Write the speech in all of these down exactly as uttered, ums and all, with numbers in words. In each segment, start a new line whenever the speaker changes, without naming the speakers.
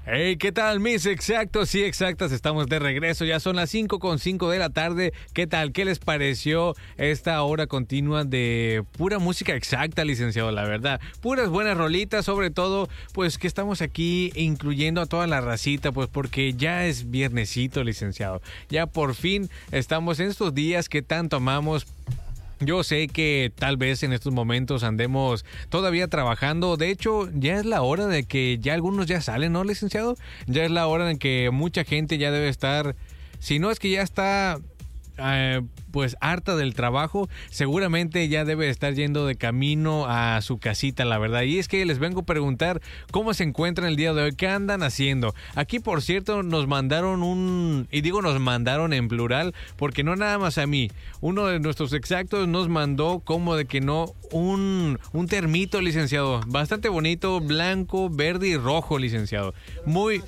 Hey, ¿qué tal, mis exactos y exactas? Estamos de regreso, ya son las cinco con cinco de la tarde. ¿Qué tal? ¿Qué les pareció esta hora continua de pura música exacta, licenciado? La verdad, puras buenas rolitas, sobre todo, pues que estamos aquí incluyendo a toda la racita, pues porque ya es viernesito, licenciado. Ya por fin estamos en estos días que tanto amamos. Yo sé que tal vez en estos momentos andemos todavía trabajando. De hecho, ya es la hora de que ya algunos ya salen, ¿no, licenciado? Ya es la hora en que mucha gente ya debe estar, si no es que ya está eh, pues harta del trabajo, seguramente ya debe estar yendo de camino a su casita, la verdad. Y es que les vengo a preguntar cómo se encuentran el día de hoy, qué andan haciendo. Aquí, por cierto, nos mandaron un, y digo nos mandaron en plural, porque no nada más a mí, uno de nuestros exactos nos mandó como de que no, un, un termito, licenciado, bastante bonito, blanco, verde y rojo, licenciado. Muy...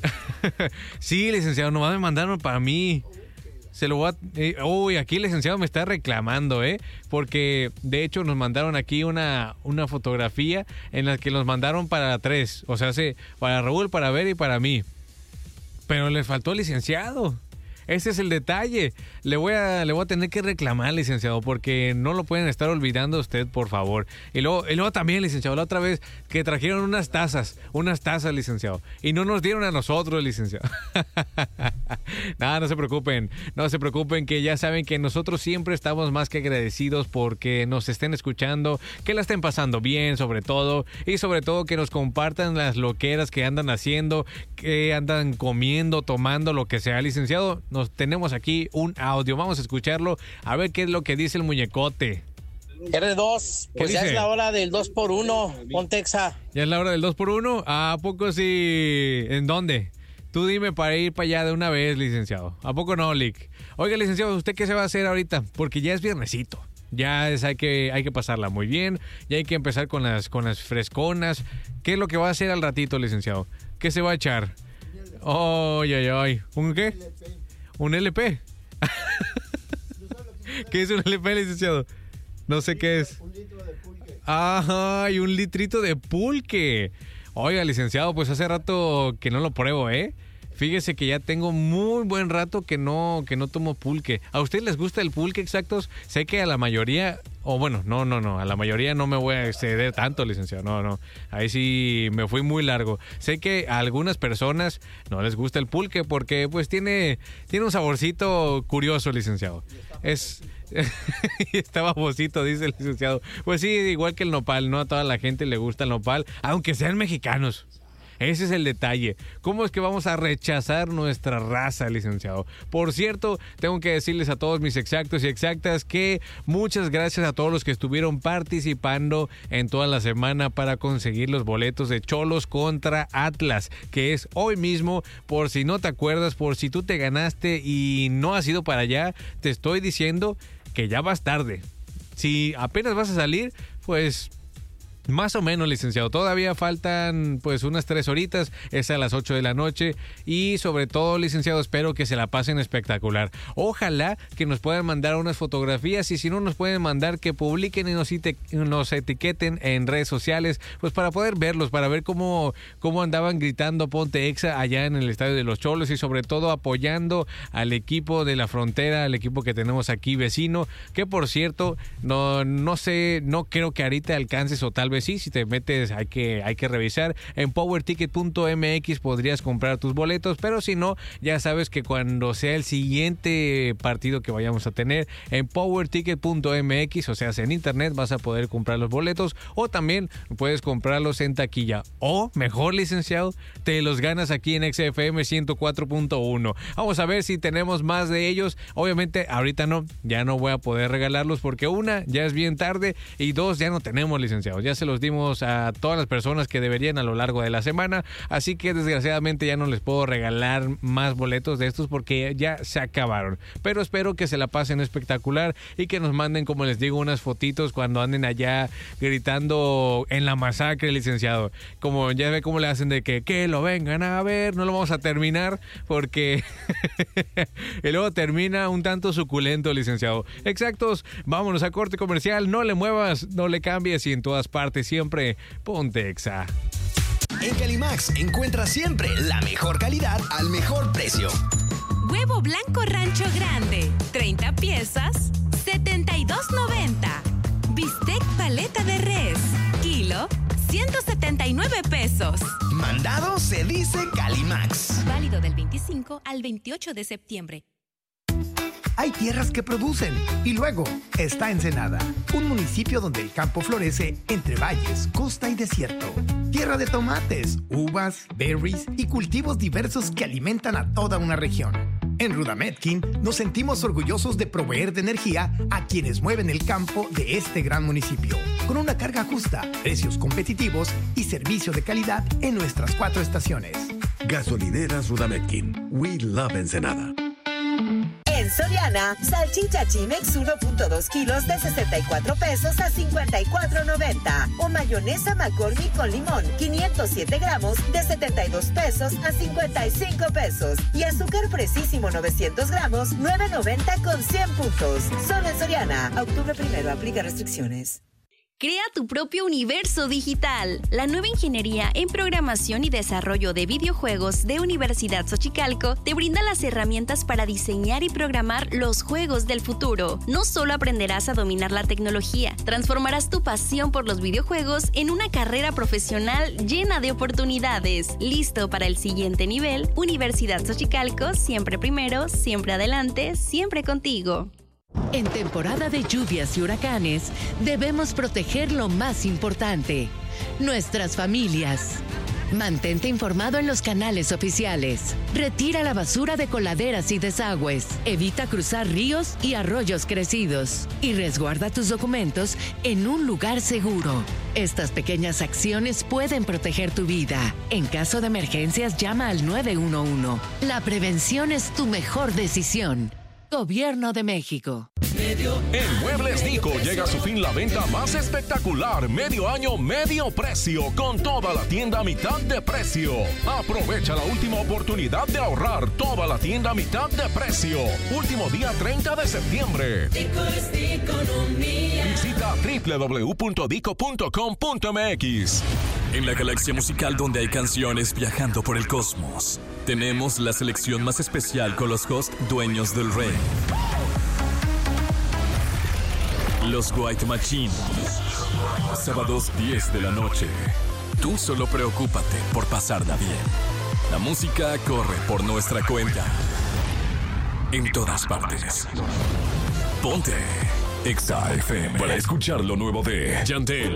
Sí, licenciado, nomás me mandaron para mí. Se lo voy a... Eh, uy, aquí el licenciado me está reclamando, ¿eh? Porque, de hecho, nos mandaron aquí una, una fotografía en la que nos mandaron para tres. O sea, sí, para Raúl, para Ver y para mí. Pero le faltó el licenciado. Ese es el detalle. Le voy a, le voy a tener que reclamar, licenciado, porque no lo pueden estar olvidando usted, por favor. Y luego, y luego también, licenciado, la otra vez que trajeron unas tazas, unas tazas, licenciado, y no nos dieron a nosotros, licenciado. Nada, no se preocupen, no se preocupen, que ya saben que nosotros siempre estamos más que agradecidos porque nos estén escuchando, que la estén pasando bien, sobre todo, y sobre todo que nos compartan las loqueras que andan haciendo, que andan comiendo, tomando, lo que sea, licenciado. Nos tenemos aquí un audio, vamos a escucharlo, a ver qué es lo que dice el muñecote.
R dos, pues ya es la hora del dos por uno, Pontexa.
¿Ya es la hora del dos por uno? ¿A poco sí? ¿En dónde? Tú dime para ir para allá de una vez, licenciado. ¿A poco no, Lick? Oiga, licenciado, ¿usted qué se va a hacer ahorita? Porque ya es viernesito. Ya es, hay que, hay que pasarla muy bien, ya hay que empezar con las, con las fresconas. ¿Qué es lo que va a hacer al ratito, licenciado? ¿Qué se va a echar? ¡Ay, ay, ay! ¿Un qué? ¿Un L P? ¿Qué es un L P, licenciado? No sé qué es. Un litro de pulque. ¡Ay, un litrito de pulque! Oiga, licenciado, pues hace rato que no lo pruebo, ¿eh? Fíjese que ya tengo muy buen rato que no, que no tomo pulque. ¿A ustedes les gusta el pulque, exactos? Sé que a la mayoría... O oh, bueno, no, no, no. A la mayoría no me voy a exceder tanto, licenciado. No, no. Ahí sí me fui muy largo. Sé que a algunas personas no les gusta el pulque porque pues tiene, tiene un saborcito curioso, licenciado. Es... Está babosito, dice el licenciado. Pues sí, igual que el nopal. No a toda la gente le gusta el nopal, aunque sean mexicanos. Ese es el detalle. ¿Cómo es que vamos a rechazar nuestra raza, licenciado? Por cierto, tengo que decirles a todos mis exactos y exactas que muchas gracias a todos los que estuvieron participando en toda la semana para conseguir los boletos de Cholos contra Atlas, que es hoy mismo. Por si no te acuerdas, por si tú te ganaste y no has ido para allá, te estoy diciendo que ya vas tarde. Si apenas vas a salir, pues... Más o menos, licenciado. Todavía faltan pues unas tres horitas. Es a las ocho de la noche. Y sobre todo, licenciado, espero que se la pasen espectacular. Ojalá que nos puedan mandar unas fotografías. Y si no nos pueden mandar, que publiquen y nos, ite- nos etiqueten en redes sociales. Pues para poder verlos, para ver cómo, cómo andaban gritando Ponte Exa allá en el Estadio de los Cholos. Y sobre todo apoyando al equipo de la frontera, al equipo que tenemos aquí vecino. Que por cierto, no, no sé, no creo que ahorita alcances, o tal vez sí, si te metes hay que, hay que revisar. En power ticket punto m x podrías comprar tus boletos, pero si no, ya sabes que cuando sea el siguiente partido que vayamos a tener en power ticket punto m x, o sea, en internet, vas a poder comprar los boletos, o también puedes comprarlos en taquilla, o mejor, licenciado, te los ganas aquí en X F M ciento cuatro punto uno. Vamos a ver si tenemos más de ellos. Obviamente ahorita no, ya no voy a poder regalarlos porque una, ya es bien tarde, y dos, ya no tenemos, licenciados, ya se los dimos a todas las personas que deberían a lo largo de la semana, así que desgraciadamente ya no les puedo regalar más boletos de estos porque ya se acabaron, pero espero que se la pasen espectacular y que nos manden, como les digo, unas fotitos cuando anden allá gritando en la masacre, licenciado, como ya ve cómo le hacen de que, que lo vengan a ver, no lo vamos a terminar porque y luego termina un tanto suculento, licenciado. Exactos, vámonos a corte comercial, no le muevas, no le cambies, y en todas partes siempre Ponte Exa.
En Calimax encuentras siempre la mejor calidad al mejor precio.
Huevo blanco Rancho Grande, treinta piezas, setenta y dos noventa. Bistec paleta de res, kilo, ciento setenta y nueve pesos.
Mandado se dice Calimax.
Válido del veinticinco al veintiocho de septiembre.
Hay tierras que producen y luego está Ensenada, un municipio donde el campo florece entre valles, costa y desierto. Tierra de tomates, uvas, berries y cultivos diversos que alimentan a toda una región. En Rudametkin nos sentimos orgullosos de proveer de energía a quienes mueven el campo de este gran municipio, con una carga justa, precios competitivos y servicio de calidad en nuestras cuatro estaciones.
Gasolineras Rudametkin. We love Ensenada.
En Soriana, salchicha Chimex uno punto dos kilos de sesenta y cuatro pesos a cincuenta y cuatro noventa. O mayonesa McCormick con limón, quinientos siete gramos de setenta y dos pesos a cincuenta y cinco pesos. Y azúcar Precisísimo novecientos gramos, nueve noventa con cien puntos. Solo en Soriana. Octubre primero, aplica restricciones.
Crea tu propio universo digital. La nueva ingeniería en programación y desarrollo de videojuegos de Universidad Xochicalco te brinda las herramientas para diseñar y programar los juegos del futuro. No solo aprenderás a dominar la tecnología, transformarás tu pasión por los videojuegos en una carrera profesional llena de oportunidades. Listo para el siguiente nivel. Universidad Xochicalco, siempre primero, siempre adelante, siempre contigo.
En temporada de lluvias y huracanes, debemos proteger lo más importante, nuestras familias. Mantente informado en los canales oficiales. Retira la basura de coladeras y desagües. Evita cruzar ríos y arroyos crecidos. Y resguarda tus documentos en un lugar seguro. Estas pequeñas acciones pueden proteger tu vida. En caso de emergencias, llama al nueve uno uno. La prevención es tu mejor decisión. Gobierno de México.
En Muebles Nico llega a su fin la venta más espectacular, medio año, medio precio, con toda la tienda a mitad de precio. Aprovecha la última oportunidad de ahorrar, toda la tienda a mitad de precio. Último día treinta de septiembre. Dico es economía. Visita doble u doble u doble u punto dico punto com punto m x.
En la galaxia musical donde hay canciones viajando por el cosmos, tenemos la selección más especial con los hosts dueños del rey. Los White Machine. Sábados diez de la noche. Tú solo preocúpate por pasarla bien. La música corre por nuestra cuenta. En todas partes. Ponte Exa F M para escuchar lo nuevo de Yandel,